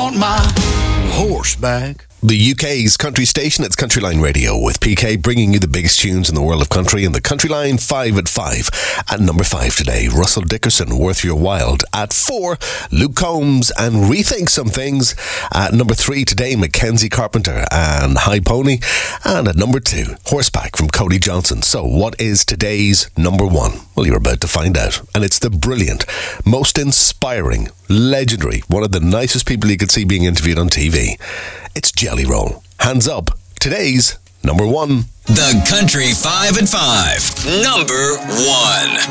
want my horse back. The UK's country station, it's Countryline Radio with PK bringing you the biggest tunes in the world of country in the Countryline 5 at 5. At number 5 today, Russell Dickerson, Worth Your While. At 4, Luke Combs and Rethink Some Things. At number 3 today, Mackenzie Carpenter and High Pony. And at number 2, Horseback from Cody Johnson. So what is today's number 1? Well, you're about to find out. And it's the brilliant, most inspiring, legendary, one of the nicest people you could see being interviewed on TV. It's Jelly Roll. Hands up. Today's number 1. The Country 5 at 5. Number 1.